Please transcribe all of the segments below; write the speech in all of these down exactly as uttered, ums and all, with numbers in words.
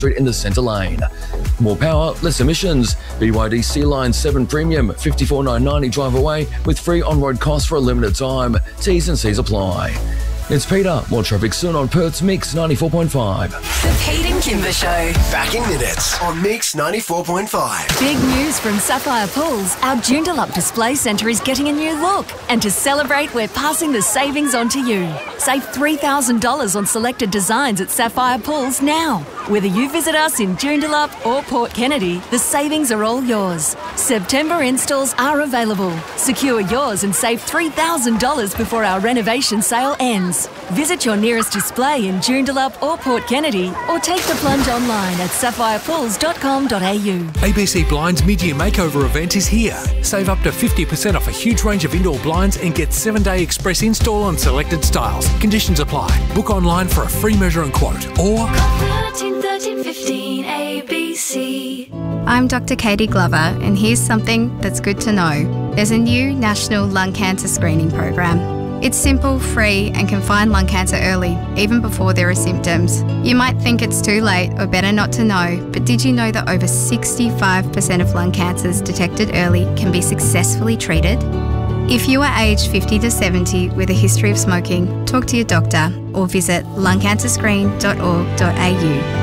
in the centre lane. More power, less emissions. B Y D Sea Line seven Premium, fifty-four thousand nine hundred ninety drive away with free on-road costs for a limited time. T's and C's apply. It's Peter. More traffic soon on Perth's Mix ninety-four point five. The Pete and Kimber Show. Back in minutes on Mix ninety-four point five. Big news from Sapphire Pools. Our Joondalup Display Centre is getting a new look. And to celebrate, we're passing the savings on to you. Save three thousand dollars on selected designs at Sapphire Pools now. Whether you visit us in Joondalup or Port Kennedy, the savings are all yours. September installs are available. Secure yours and save three thousand dollars before our renovation sale ends. Visit your nearest display in Joondalup or Port Kennedy or take the plunge online at sapphire pools dot com dot a u. A B C Blinds mid-year makeover event is here. Save up to fifty percent off a huge range of indoor blinds and get seven-day express install on selected styles. Conditions apply. Book online for a free measure and quote or thirteen thirteen fifteen A B C. I'm Doctor Katie Glover, and here's something that's good to know. There's a new national lung cancer screening program. It's simple, free, and can find lung cancer early, even before there are symptoms. You might think it's too late or better not to know, but did you know that over sixty-five percent of lung cancers detected early can be successfully treated? If you are aged fifty to seventy with a history of smoking, talk to your doctor or visit lung cancer screen dot org dot a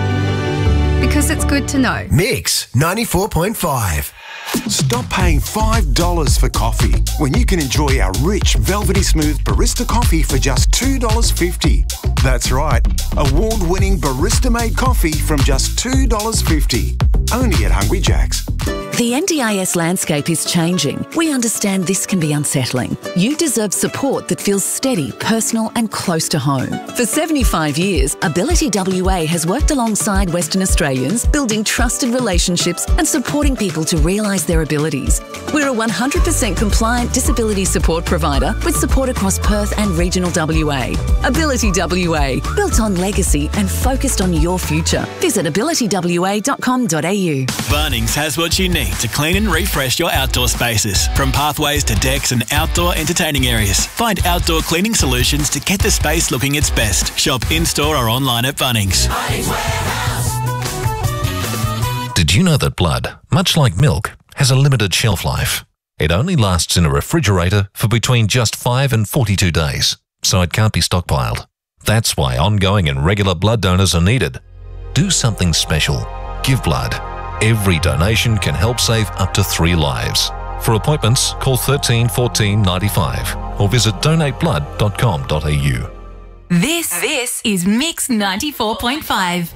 u. Because it's good to know. Mix ninety-four point five. Stop paying five dollars for coffee when you can enjoy our rich, velvety smooth barista coffee for just two dollars fifty. That's right, award-winning barista-made coffee from just two dollars fifty. Only at Hungry Jack's. The N D I S landscape is changing. We understand this can be unsettling. You deserve support that feels steady, personal and close to home. For seventy-five years, Ability W A has worked alongside Western Australians, building trusted relationships and supporting people to realise their abilities. We're a one hundred percent compliant disability support provider with support across Perth and regional W A. Ability W A, built on legacy and focused on your future. Visit ability w a dot com dot a u. Bunnings has what you need to clean and refresh your outdoor spaces. From pathways to decks and outdoor entertaining areas. Find outdoor cleaning solutions to get the space looking its best. Shop in-store or online at Bunnings. Bunnings Warehouse. Did you know that blood, much like milk, has a limited shelf life? It only lasts in a refrigerator for between just five and forty-two days, so it can't be stockpiled. That's why ongoing and regular blood donors are needed. Do something special. Give blood. Every donation can help save up to three lives. For appointments, call thirteen fourteen ninety-five or visit donate blood dot com dot a u. This, this is Mix ninety-four point five.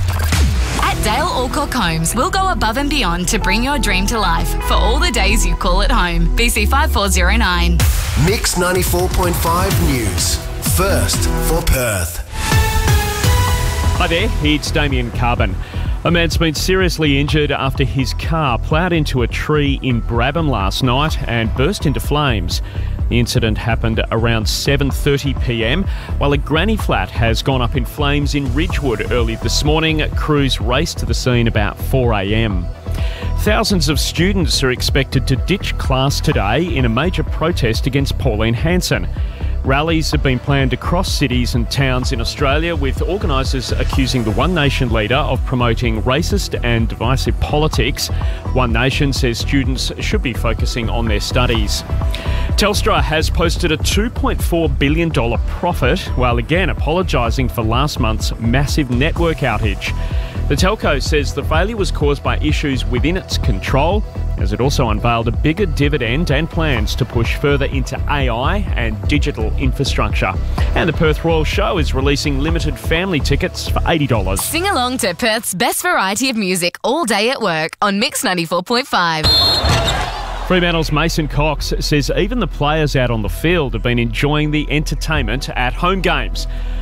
At Dale Alcock Homes, we'll go above and beyond to bring your dream to life for all the days you call it home. B C five four zero nine. Mix ninety-four point five News. First for Perth. Hi there, it's Damien Carbon. A man's been seriously injured after his car ploughed into a tree in Brabham last night and burst into flames. The incident happened around seven thirty p m, while a granny flat has gone up in flames in Ridgewood early this morning. Crews raced to the scene about four a m. Thousands of students are expected to ditch class today in a major protest against Pauline Hanson. Rallies have been planned across cities and towns in Australia, with organisers accusing the One Nation leader of promoting racist and divisive politics. One Nation says students should be focusing on their studies. Telstra has posted a two point four billion dollars profit, while again apologising for last month's massive network outage. The telco says the failure was caused by issues within its control, as it also unveiled a bigger dividend and plans to push further into A I and digital infrastructure. And the Perth Royal Show is releasing limited family tickets for eighty dollars. Sing along to Perth's best variety of music all day at work on Mix ninety-four point five. Fremantle's Mason Cox says even the players out on the field have been enjoying the entertainment at home games.